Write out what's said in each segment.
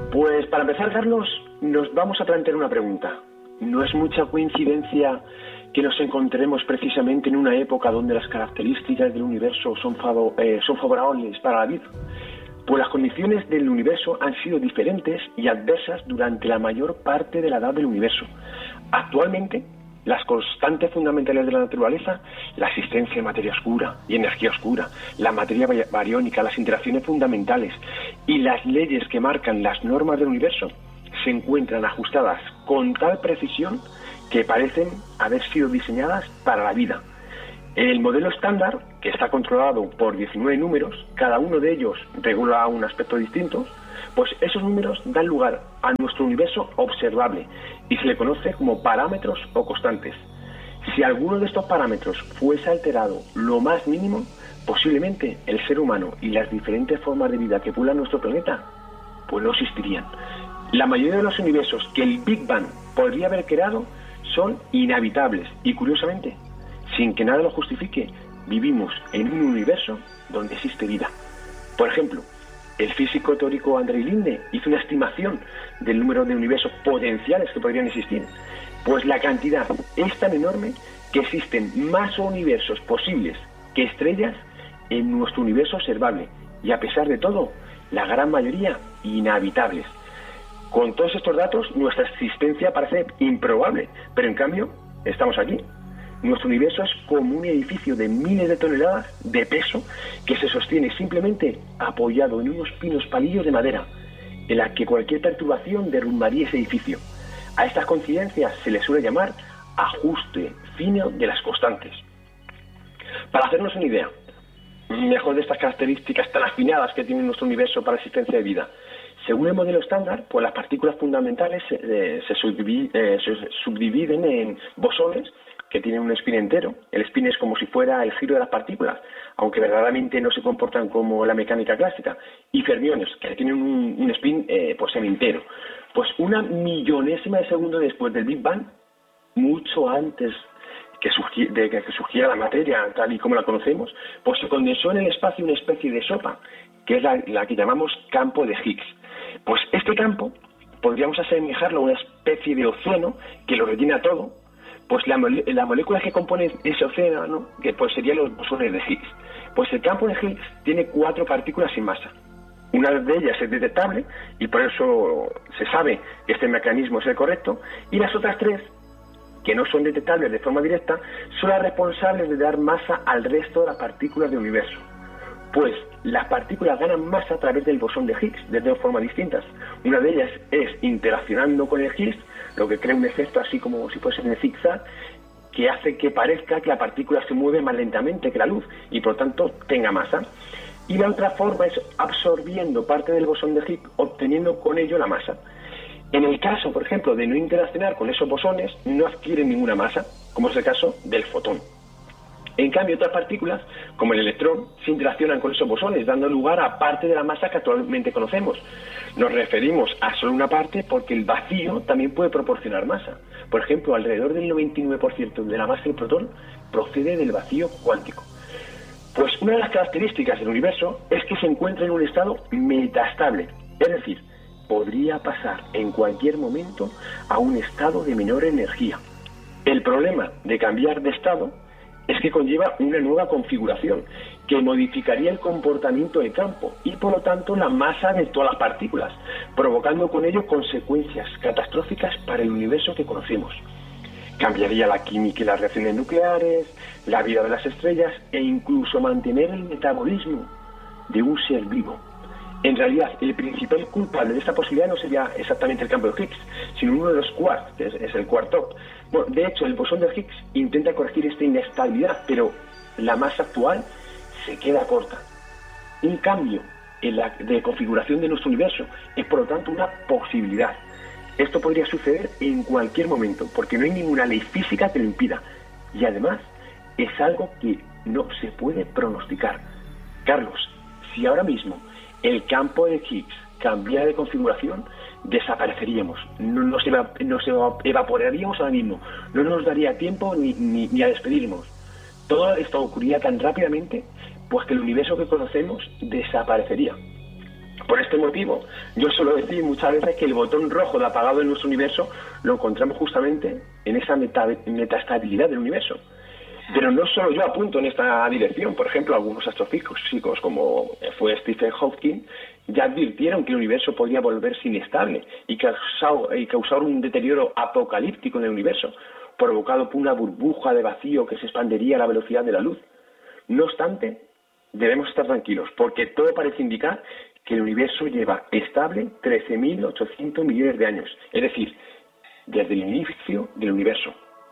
Pues para empezar, Carlos, nos vamos a plantear una pregunta. No es mucha coincidencia que nos encontremos precisamente en una época donde las características del universo son favorables para la vida. Pues las condiciones del universo han sido diferentes y adversas durante la mayor parte de la edad del universo. Actualmente, las constantes fundamentales de la naturaleza, la existencia de materia oscura y energía oscura, la materia bariónica, las interacciones fundamentales y las leyes que marcan las normas del universo se encuentran ajustadas con tal precisión que parecen haber sido diseñadas para la vida. El modelo estándar, que está controlado por 19 números, cada uno de ellos regula un aspecto distinto, pues esos números dan lugar a nuestro universo observable y se le conoce como parámetros o constantes. Si alguno de estos parámetros fuese alterado lo más mínimo, posiblemente el ser humano y las diferentes formas de vida que pueblan nuestro planeta, pues no existirían. La mayoría de los universos que el Big Bang podría haber creado son inhabitables y, curiosamente, sin que nada lo justifique, vivimos en un universo donde existe vida. Por ejemplo, el físico teórico Andrei Linde hizo una estimación del número de universos potenciales que podrían existir. Pues la cantidad es tan enorme que existen más universos posibles que estrellas en nuestro universo observable, y a pesar de todo, la gran mayoría inhabitables. Con todos estos datos, nuestra existencia parece improbable, pero en cambio, estamos aquí. Nuestro universo es como un edificio de miles de toneladas de peso que se sostiene simplemente apoyado en unos finos palillos de madera, en la que cualquier perturbación derrumbaría ese edificio. A estas coincidencias se les suele llamar ajuste fino de las constantes. Para hacernos una idea mejor de estas características tan afinadas que tiene nuestro universo para la existencia de vida, según el modelo estándar, pues las partículas fundamentales se subdividen en bosones que tienen un spin entero. El spin es como si fuera el giro de las partículas, aunque verdaderamente no se comportan como la mecánica clásica, y fermiones, que tienen un spin pues semi-entero. Pues una millonésima de segundo después del Big Bang, mucho antes de que surgiera la materia tal y como la conocemos, pues se condensó en el espacio una especie de sopa, que es la que llamamos campo de Higgs. Pues este campo podríamos asemejarlo a una especie de océano que lo rellena todo. Pues la molécula que compone ese océano, que pues serían los bosones de Higgs. Pues el campo de Higgs tiene 4 partículas sin masa. Una de ellas es detectable y por eso se sabe que este mecanismo es el correcto, y las otras 3, que no son detectables de forma directa, son las responsables de dar masa al resto de las partículas del universo. Pues las partículas ganan masa a través del bosón de Higgs de 2 formas distintas. Una de ellas es interaccionando con el Higgs, lo que crea un efecto así como si fuese en el zigzag, que hace que parezca que la partícula se mueve más lentamente que la luz y por tanto tenga masa. Y la otra forma es absorbiendo parte del bosón de Higgs, obteniendo con ello la masa. En el caso, por ejemplo, de no interaccionar con esos bosones, no adquieren ninguna masa, como es el caso del fotón. En cambio, otras partículas, como el electrón, se interaccionan con esos bosones, dando lugar a parte de la masa que actualmente conocemos. Nos referimos a solo una parte porque el vacío también puede proporcionar masa. Por ejemplo, alrededor del 99% de la masa del protón procede del vacío cuántico. Pues una de las características del universo es que se encuentra en un estado metastable, es decir, podría pasar en cualquier momento a un estado de menor energía. El problema de cambiar de estado es que conlleva una nueva configuración que modificaría el comportamiento del campo y por lo tanto la masa de todas las partículas, provocando con ello consecuencias catastróficas para el universo que conocemos. Cambiaría la química y las reacciones nucleares, la vida de las estrellas e incluso mantener el metabolismo de un ser vivo. En realidad, el principal culpable de esta posibilidad no sería exactamente el campo de Higgs, sino uno de los quarks, que es el quark top. Bueno, de hecho, el bosón de Higgs intenta corregir esta inestabilidad, pero la masa actual se queda corta. Un cambio de configuración de nuestro universo es, por lo tanto, una posibilidad. Esto podría suceder en cualquier momento, porque no hay ninguna ley física que lo impida. Y además, es algo que no se puede pronosticar. Carlos, si ahora mismo el campo de Higgs cambiara de configuración, desapareceríamos, nos evaporaríamos ahora mismo, no nos daría tiempo ni a despedirnos. Todo esto ocurriría tan rápidamente, pues que el universo que conocemos desaparecería. Por este motivo, yo suelo decir muchas veces que el botón rojo de apagado en nuestro universo lo encontramos justamente en esa metaestabilidad del universo. Pero no solo yo apunto en esta dirección. Por ejemplo, algunos astrofísicos, como fue Stephen Hawking, ya advirtieron que el universo podría volverse inestable y causar un deterioro apocalíptico en el universo, provocado por una burbuja de vacío que se expandería a la velocidad de la luz. No obstante, debemos estar tranquilos, porque todo parece indicar que el universo lleva estable 13.800 millones de años, es decir, desde el inicio del universo.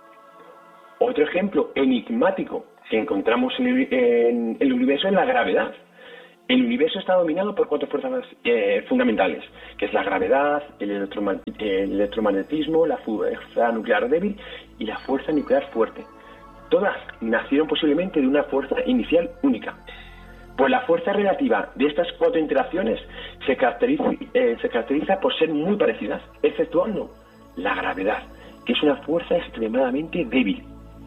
Otro ejemplo enigmático que encontramos en el universo es la gravedad. El universo está dominado por 4 fuerzas fundamentales, que es la gravedad, el electromagnetismo, la fuerza nuclear débil y la fuerza nuclear fuerte. Todas nacieron posiblemente de una fuerza inicial única. Pues la fuerza relativa de estas 4 interacciones se caracteriza por ser muy parecidas, exceptuando la gravedad, que es una fuerza extremadamente débil.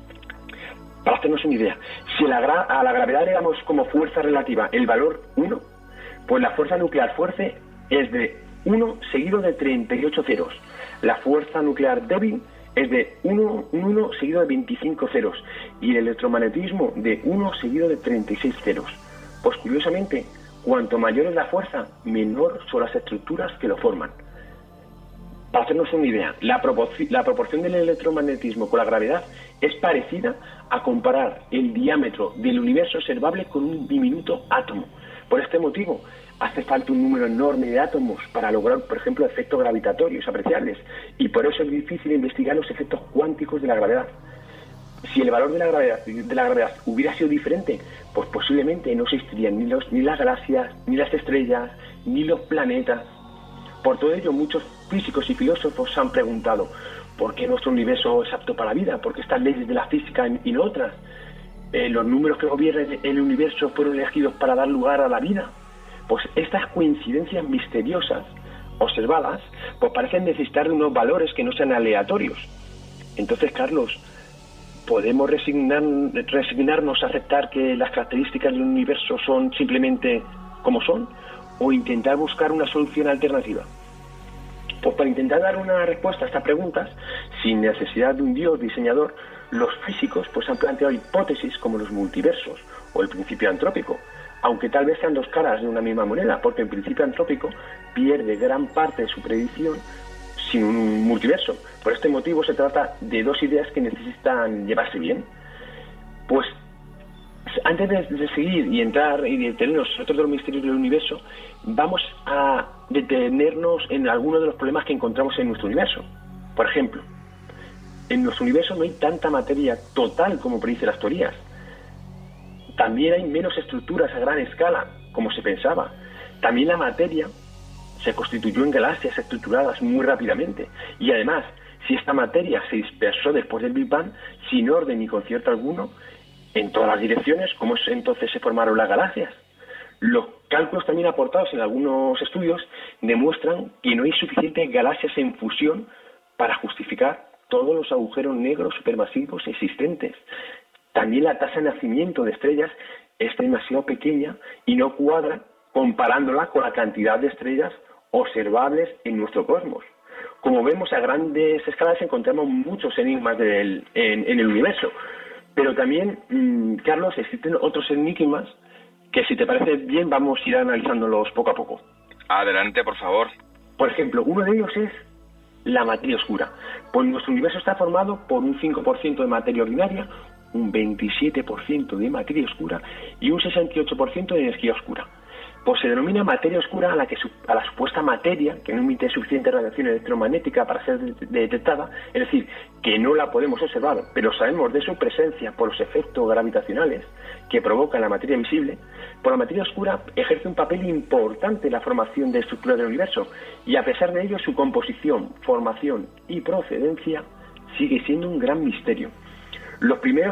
Para hacernos una idea, si a la gravedad le damos como fuerza relativa el valor 1, pues la fuerza nuclear fuerte es de 1 seguido de 38 ceros. La fuerza nuclear débil es de 1 seguido de 25 ceros y el electromagnetismo de 1 seguido de 36 ceros. Pues curiosamente, cuanto mayor es la fuerza, menor son las estructuras que lo forman. Para hacernos una idea, la proporción del electromagnetismo con la gravedad es parecida a comparar el diámetro del universo observable con un diminuto átomo. Por este motivo, hace falta un número enorme de átomos para lograr, por ejemplo, efectos gravitatorios apreciables, y por eso es difícil investigar los efectos cuánticos de la gravedad. Si el valor de la gravedad hubiera sido diferente, pues posiblemente no existirían ni las galaxias, ni las estrellas, ni los planetas. Por todo ello, muchos físicos y filósofos se han preguntado ¿por qué nuestro universo es apto para la vida? ¿Por qué estas leyes de la física y no otras? ¿Los números que gobiernan el universo fueron elegidos para dar lugar a la vida? Pues estas coincidencias misteriosas observadas pues parecen necesitar de unos valores que no sean aleatorios. Entonces, Carlos, ¿podemos resignarnos a aceptar que las características del universo son simplemente como son? ¿O intentar buscar una solución alternativa? Pues para intentar dar una respuesta a estas preguntas, sin necesidad de un dios diseñador, los físicos pues han planteado hipótesis como los multiversos o el principio antrópico, aunque tal vez sean dos caras de una misma moneda, porque el principio antrópico pierde gran parte de su predicción sin un multiverso. Por este motivo se trata de dos ideas que necesitan llevarse bien. Pues antes de seguir y entrar y detenernos en otros de los misterios del universo, vamos a detenernos en algunos de los problemas que encontramos en nuestro universo. Por ejemplo, en nuestro universo no hay tanta materia total como predicen las teorías. También hay menos estructuras a gran escala, como se pensaba. También la materia se constituyó en galaxias estructuradas muy rápidamente. Y además, si esta materia se dispersó después del Big Bang, sin orden ni concierto alguno, en todas las direcciones, ¿cómo entonces se formaron las galaxias? Los cálculos también aportados en algunos estudios demuestran que no hay suficientes galaxias en fusión para justificar todos los agujeros negros supermasivos existentes. También la tasa de nacimiento de estrellas es demasiado pequeña y no cuadra comparándola con la cantidad de estrellas observables en nuestro cosmos. Como vemos, a grandes escalas encontramos muchos enigmas en el universo. Pero también, Carlos, existen otros enigmas que, si te parece bien, vamos a ir analizándolos poco a poco. Adelante, por favor. Por ejemplo, uno de ellos es la materia oscura. Pues nuestro universo está formado por un 5% de materia ordinaria, un 27% de materia oscura y un 68% de energía oscura. Pues se denomina materia oscura a la supuesta materia que no emite suficiente radiación electromagnética para ser detectada, es decir, que no la podemos observar, pero sabemos de su presencia por los efectos gravitacionales que provoca la materia visible. Pues la materia oscura ejerce un papel importante en la formación de estructuras del universo, y a pesar de ello su composición, formación y procedencia sigue siendo un gran misterio. Las primeras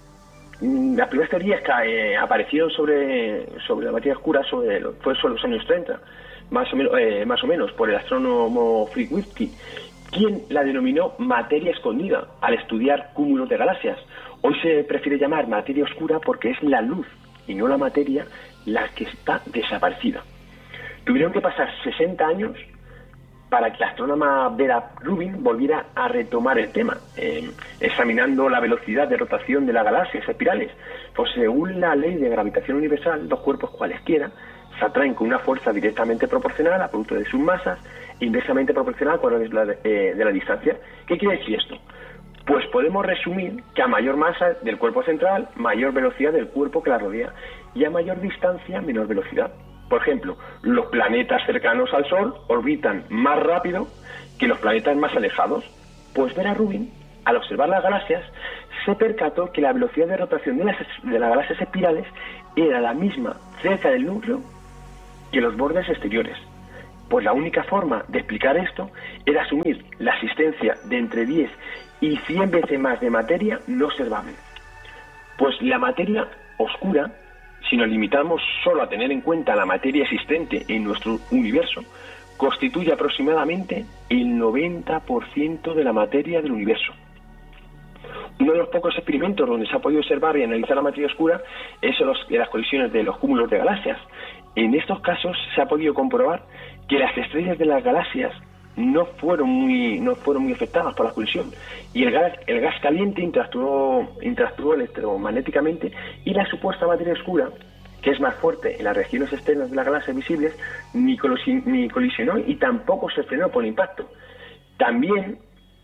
teorías que aparecieron sobre la materia oscura fue sobre los años 30, más o menos, por el astrónomo Friedrich, quien la denominó materia escondida al estudiar cúmulos de galaxias. Hoy se prefiere llamar materia oscura porque es la luz y no la materia la que está desaparecida. Tuvieron que pasar 60 años para que la astrónoma Vera Rubin volviera a retomar el tema, examinando la velocidad de rotación de las galaxias espirales. Pues según la ley de gravitación universal, dos cuerpos cualesquiera se atraen con una fuerza directamente proporcional al producto de sus masas e inversamente proporcional con de la distancia. ¿Qué quiere decir esto? Pues podemos resumir que a mayor masa del cuerpo central, mayor velocidad del cuerpo que la rodea, y a mayor distancia, menor velocidad. Por ejemplo, los planetas cercanos al Sol orbitan más rápido que los planetas más alejados. Pues Vera Rubin, al observar las galaxias, se percató que la velocidad de rotación de las galaxias espirales era la misma cerca del núcleo que los bordes exteriores. Pues la única forma de explicar esto era asumir la existencia de entre 10 y 100 veces más de materia no observable. Pues la materia oscura, si nos limitamos solo a tener en cuenta la materia existente en nuestro universo, constituye aproximadamente el 90% de la materia del universo. Uno de los pocos experimentos donde se ha podido observar y analizar la materia oscura es en las colisiones de los cúmulos de galaxias. En estos casos se ha podido comprobar que las estrellas de las galaxias no fueron muy afectadas por la colisión, y el gas caliente interactuó electromagnéticamente, y la supuesta materia oscura, que es más fuerte en las regiones externas de las galaxias visibles, ni colisionó y tampoco se frenó por el impacto. También,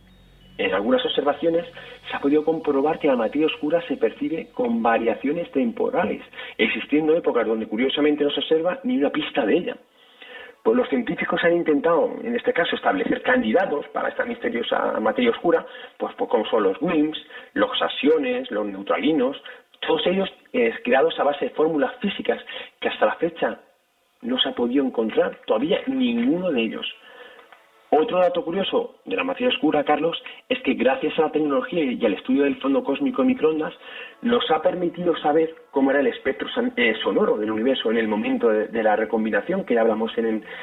en algunas observaciones, se ha podido comprobar que la materia oscura se percibe con variaciones temporales, existiendo épocas donde curiosamente no se observa ni una pista de ella. Pues los científicos han intentado, en este caso, establecer candidatos para esta misteriosa materia oscura, pues como son los WIMPs, los asiones, los neutralinos, todos ellos creados a base de fórmulas físicas que hasta la fecha no se ha podido encontrar todavía ninguno de ellos. Otro dato curioso de la materia oscura, Carlos, es que gracias a la tecnología y al estudio del fondo cósmico en microondas, nos ha permitido saber cómo era el espectro sonoro del universo en el momento de la recombinación, que ya hablamos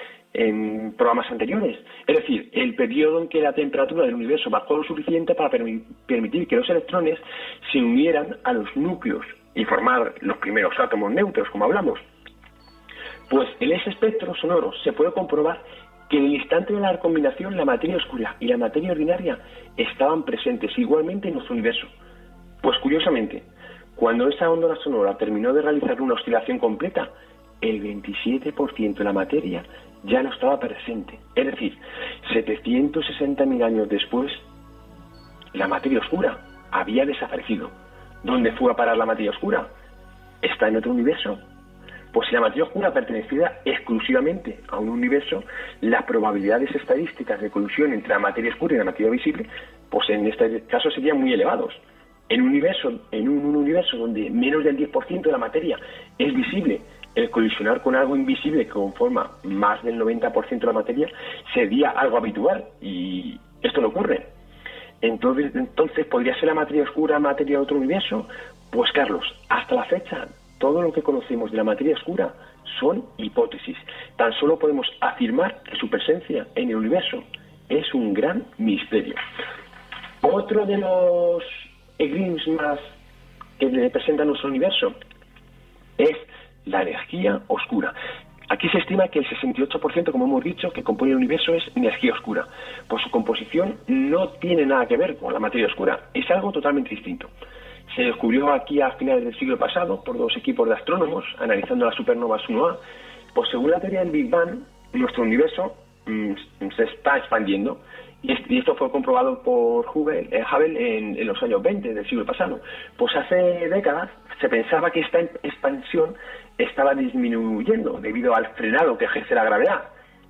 en programas anteriores. Es decir, el periodo en que la temperatura del universo bajó lo suficiente para permitir que los electrones se unieran a los núcleos y formar los primeros átomos neutros, como hablamos. Pues en ese espectro sonoro se puede comprobar que en el instante de la recombinación la materia oscura y la materia ordinaria estaban presentes igualmente en nuestro universo. Pues curiosamente, cuando esa onda sonora terminó de realizar una oscilación completa, el 27% de la materia ya no estaba presente. Es decir, 760.000 años después, la materia oscura había desaparecido. ¿Dónde fue a parar la materia oscura? ¿Está en otro universo? Pues si la materia oscura perteneciera exclusivamente a un universo, las probabilidades estadísticas de colusión entre la materia oscura y la materia visible, pues en este caso serían muy elevados. En un universo donde menos del 10% de la materia es visible, el colisionar con algo invisible que conforma más del 90% de la materia sería algo habitual, y esto no ocurre. Entonces, ¿podría ser la materia oscura materia de otro universo? Pues Carlos, hasta la fecha, todo lo que conocemos de la materia oscura son hipótesis. Tan solo podemos afirmar que su presencia en el universo es un gran misterio. Otro de los enigmas que representa nuestro universo es la energía oscura. Aquí se estima que el 68%, como hemos dicho, que compone el universo es energía oscura. Pues su composición no tiene nada que ver con la materia oscura, es algo totalmente distinto. Se descubrió aquí a finales del siglo pasado por dos equipos de astrónomos analizando las supernovas 1A. Pues según la teoría del Big Bang, nuestro universo se está expandiendo, y esto fue comprobado por Hubble en los años 20 del siglo pasado. Pues hace décadas se pensaba que esta expansión estaba disminuyendo debido al frenado que ejerce la gravedad.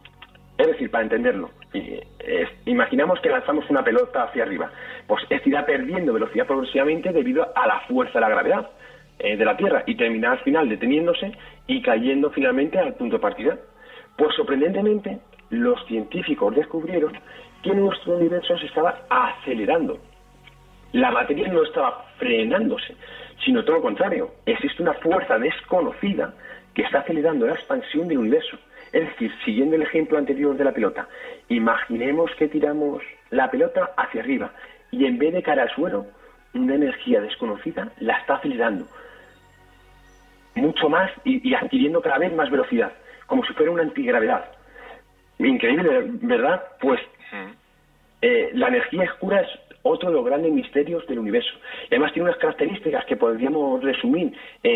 Es decir, para entenderlo, imaginamos que lanzamos una pelota hacia arriba, pues esta irá perdiendo velocidad progresivamente debido a la fuerza de la gravedad de la Tierra, y terminará al final deteniéndose y cayendo finalmente al punto de partida. Pues sorprendentemente, los científicos descubrieron que nuestro universo se estaba acelerando. La materia no estaba frenándose, sino todo lo contrario. Existe una fuerza desconocida que está acelerando la expansión del universo. Es decir, siguiendo el ejemplo anterior de la pelota, imaginemos que tiramos la pelota hacia arriba y en vez de cara al suelo, una energía desconocida la está acelerando mucho más y adquiriendo cada vez más velocidad. como si fuera una antigravedad. Increíble, ¿verdad? Pues la energía oscura es otro de los grandes misterios del universo. Y además tiene unas características que podríamos resumir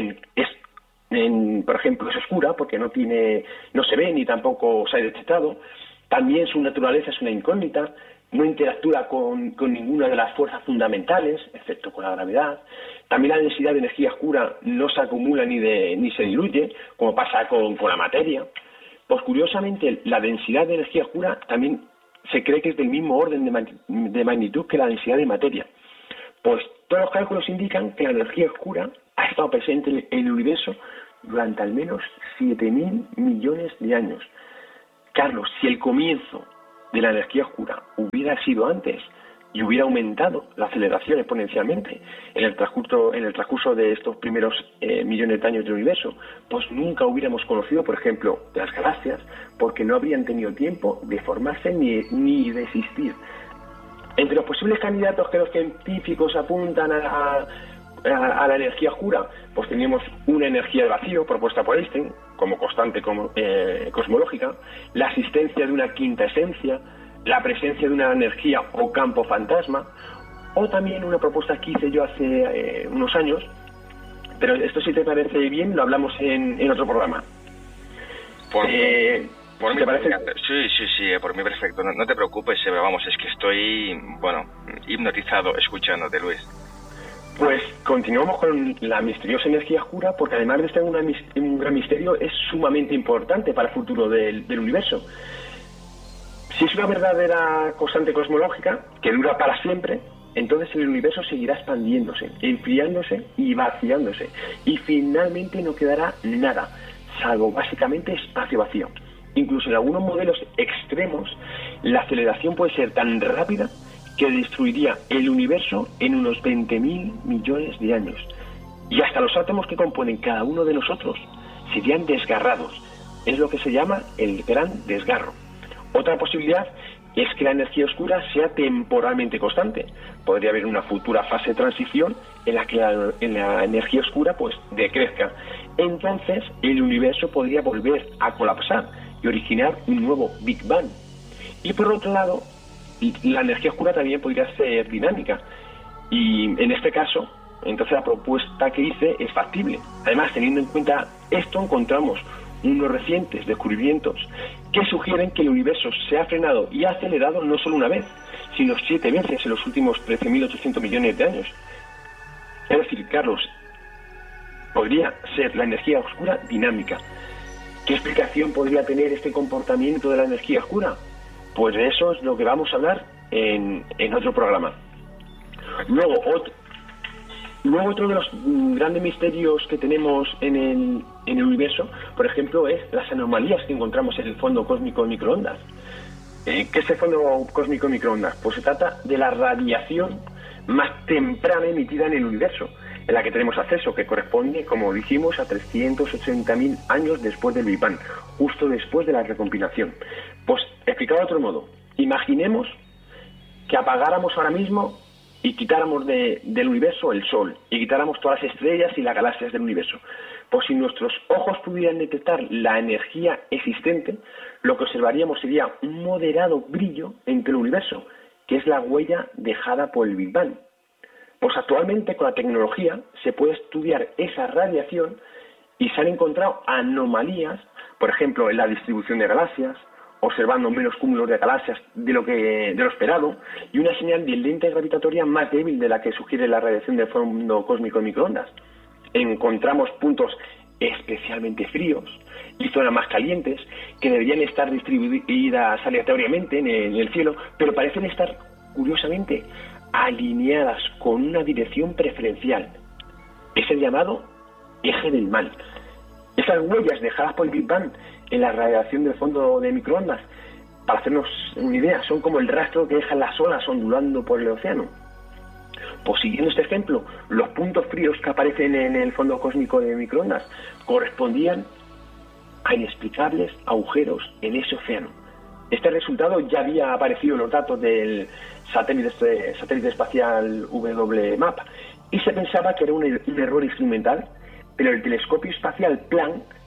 por ejemplo, es oscura porque no se ve ni tampoco se ha detectado. También su naturaleza es una incógnita, no interactúa con ninguna de las fuerzas fundamentales, excepto con la gravedad. También la densidad de energía oscura no se acumula ni se diluye, como pasa con la materia. Pues curiosamente, la densidad de energía oscura también se cree que es del mismo orden de magnitud que la densidad de materia. Pues todos los cálculos indican que la energía oscura ha estado presente en el universo durante al menos 7.000 millones de años. Carlos, si el comienzo de la energía oscura hubiera sido antes y hubiera aumentado la aceleración exponencialmente en el transcurso de estos primeros millones de años del universo, pues nunca hubiéramos conocido, por ejemplo, las galaxias, porque no habrían tenido tiempo de formarse ni de existir. Entre los posibles candidatos que los científicos apuntan a la energía oscura, pues teníamos una energía de vacío propuesta por Einstein como constante cosmológica, la existencia de una quinta esencia, la presencia de una energía o campo fantasma, o también una propuesta que hice yo hace unos años, pero esto, si te parece bien, lo hablamos en otro programa. Por mí, ¿te parece? Sí, por mí perfecto, no te preocupes, vamos, es que estoy, hipnotizado escuchándote, Luis. Pues continuamos con la misteriosa energía oscura, porque además de estar un gran misterio, es sumamente importante para el futuro del universo. Si es una verdadera constante cosmológica que dura para siempre, entonces el universo seguirá expandiéndose, enfriándose y vaciándose, y finalmente no quedará nada, salvo básicamente espacio vacío. Incluso en algunos modelos extremos, la aceleración puede ser tan rápida que destruiría el universo en unos 20.000 millones de años. Y hasta los átomos que componen cada uno de nosotros serían desgarrados. Es lo que se llama el gran desgarro. Otra posibilidad es que la energía oscura sea temporalmente constante. Podría haber una futura fase de transición en la que la energía oscura pues decrezca. Entonces el universo podría volver a colapsar y originar un nuevo Big Bang. Y por otro lado, la energía oscura también podría ser dinámica. Y en este caso, entonces la propuesta que hice es factible. Además, teniendo en cuenta esto, encontramos unos recientes descubrimientos que sugieren que el universo se ha frenado y ha acelerado no solo una vez, sino 7 veces en los últimos 13.800 millones de años. Es decir, Carlos, podría ser la energía oscura dinámica. ¿Qué explicación podría tener este comportamiento de la energía oscura? Pues de eso es lo que vamos a hablar en otro programa. Luego otro de los grandes misterios que tenemos en el universo, por ejemplo, es las anomalías que encontramos en el fondo cósmico de microondas. ¿Qué es el fondo cósmico de microondas? Pues se trata de la radiación más temprana emitida en el universo, en la que tenemos acceso, que corresponde, como dijimos, a 380.000 años después del Big Bang, justo después de la recompilación. Pues, explicado de otro modo, imaginemos que apagáramos ahora mismo y quitáramos del universo el Sol, y quitáramos todas las estrellas y las galaxias del universo. Pues si nuestros ojos pudieran detectar la energía existente, lo que observaríamos sería un moderado brillo entre el universo, que es la huella dejada por el Big Bang. Pues actualmente con la tecnología se puede estudiar esa radiación y se han encontrado anomalías, por ejemplo, en la distribución de galaxias, observando menos cúmulos de galaxias de lo esperado, y una señal de lente gravitatoria más débil de la que sugiere la radiación del fondo cósmico de microondas. Encontramos puntos especialmente fríos y zonas más calientes que deberían estar distribuidas aleatoriamente en el cielo, pero parecen estar, curiosamente, alineadas con una dirección preferencial. Es el llamado eje del mal. Esas huellas dejadas por el Big Bang en la radiación del fondo de microondas, para hacernos una idea, son como el rastro que dejan las olas ondulando por el océano. Pues siguiendo este ejemplo, los puntos fríos que aparecen en el fondo cósmico de microondas correspondían a inexplicables agujeros en ese océano. Este resultado ya había aparecido en los datos del satélite espacial WMAP y se pensaba que era un error instrumental, pero el telescopio espacial Planck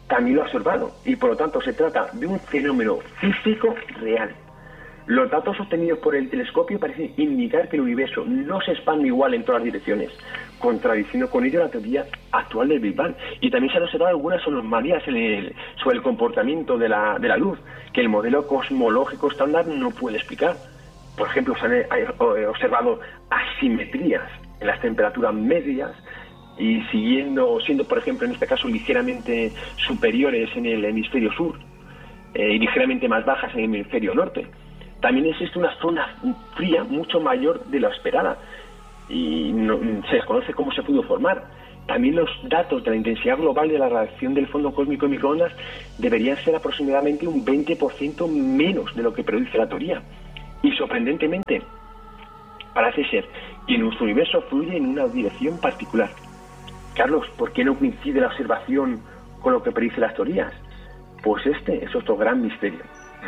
también lo ha observado y por lo tanto se trata de un fenómeno físico real. Los datos obtenidos por el telescopio parecen indicar que el universo no se expande igual en todas las direcciones, contradiciendo con ello la teoría actual del Big Bang. Y también se han observado algunas anomalías sobre el comportamiento de la luz, que el modelo cosmológico estándar no puede explicar. Por ejemplo, se han observado asimetrías en las temperaturas medias y siendo, por ejemplo, en este caso, ligeramente superiores en el hemisferio sur y ligeramente más bajas en el hemisferio norte. También existe una zona fría mucho mayor de la esperada y se desconoce cómo se pudo formar. También los datos de la intensidad global de la radiación del fondo cósmico de microondas deberían ser aproximadamente un 20% menos de lo que predice la teoría. Y sorprendentemente, parece ser que nuestro universo fluye en una dirección particular. Carlos, ¿por qué no coincide la observación con lo que predicen las teorías? Pues este es otro gran misterio.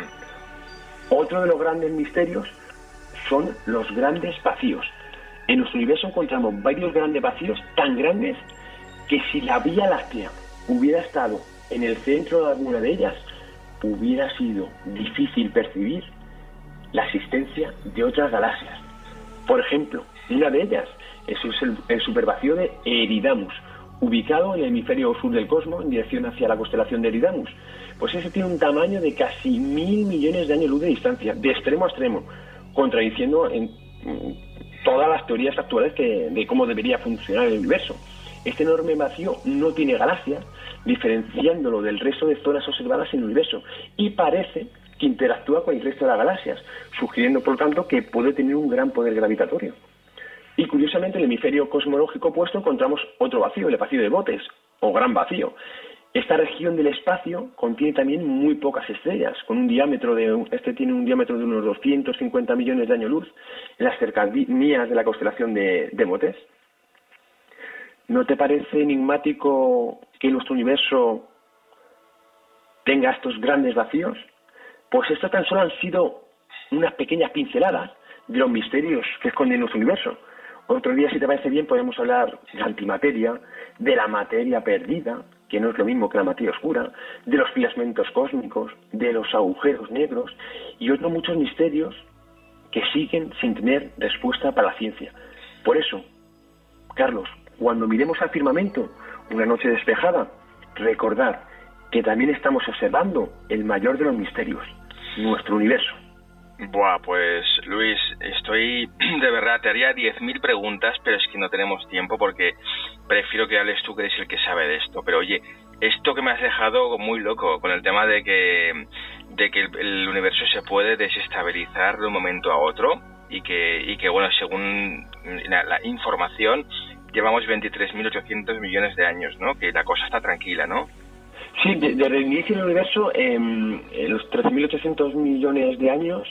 Otro de los grandes misterios son los grandes vacíos. En nuestro universo encontramos varios grandes vacíos tan grandes que si la Vía Láctea hubiera estado en el centro de alguna de ellas, hubiera sido difícil percibir la existencia de otras galaxias. Por ejemplo, una de ellas es el supervacío de Eridanus, ubicado en el hemisferio sur del cosmos en dirección hacia la constelación de Eridanus. Pues ese tiene un tamaño de casi 1.000 millones de años luz de distancia, de extremo a extremo, contradiciendo en todas las teorías actuales de cómo debería funcionar el universo. Este enorme vacío no tiene galaxias, diferenciándolo del resto de zonas observadas en el universo, y parece que interactúa con el resto de las galaxias, sugiriendo por lo tanto que puede tener un gran poder gravitatorio. Y curiosamente en el hemisferio cosmológico opuesto encontramos otro vacío, el vacío de Botes, o gran vacío. Esta región del espacio contiene también muy pocas estrellas, con un diámetro tiene un diámetro de unos 250 millones de años luz, en las cercanías de la constelación de Botes. ¿No te parece enigmático que nuestro universo tenga estos grandes vacíos? Pues esto tan solo han sido unas pequeñas pinceladas de los misterios que esconde nuestro universo. Otro día, si te parece bien, podemos hablar de la antimateria, de la materia perdida, que no es lo mismo que la materia oscura, de los filamentos cósmicos, de los agujeros negros y otros muchos misterios que siguen sin tener respuesta para la ciencia. Por eso, Carlos, cuando miremos al firmamento una noche despejada, recordad que también estamos observando el mayor de los misterios, nuestro universo. Buah, pues Luis, de verdad, te haría 10.000 preguntas, pero es que no tenemos tiempo porque prefiero que hables tú, que eres el que sabe de esto. Pero oye, esto que me has dejado muy loco con el tema de que el universo se puede desestabilizar de un momento a otro y que bueno, según la información, llevamos 23.800 millones de años, ¿no? Que la cosa está tranquila, ¿no? Sí, desde el inicio del universo, en los 13.800 millones de años,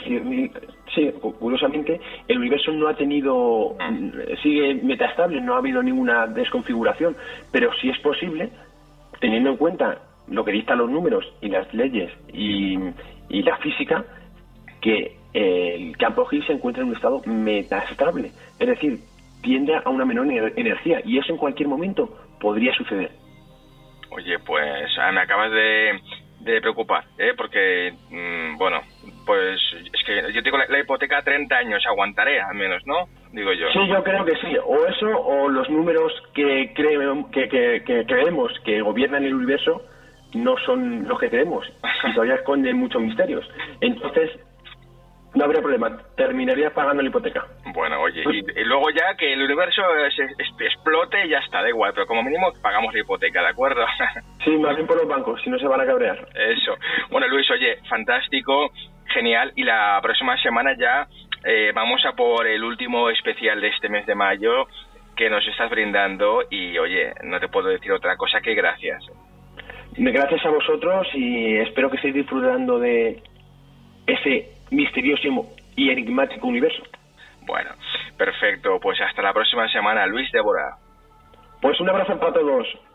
sí, curiosamente, el universo no ha tenido, sigue metastable, no ha habido ninguna desconfiguración, pero sí es posible, teniendo en cuenta lo que dictan los números y las leyes y la física, que el campo Higgs se encuentra en un estado metastable, es decir, tiende a una menor energía, y eso en cualquier momento podría suceder. Oye, pues me acabas de preocupar, porque, bueno, pues es que yo tengo la hipoteca a 30 años, aguantaré al menos, ¿no? Digo yo. Sí, yo creo que sí, o eso, o los números que creemos que gobiernan el universo no son los que creemos, y todavía esconden muchos misterios. Entonces, no habría problema, terminaría pagando la hipoteca. Bueno, oye, y luego ya que el universo explote, ya está, da igual, pero como mínimo pagamos la hipoteca, ¿de acuerdo? Sí, más bien por los bancos, si no se van a cabrear. Eso. Bueno, Luis, oye, fantástico, genial, y la próxima semana ya vamos a por el último especial de este mes de mayo que nos estás brindando, y oye, no te puedo decir otra cosa que gracias. Gracias a vosotros, y espero que estéis disfrutando de ese misterioso y enigmático universo. Bueno, perfecto, pues hasta la próxima semana, Luis Débora. Pues un abrazo para todos.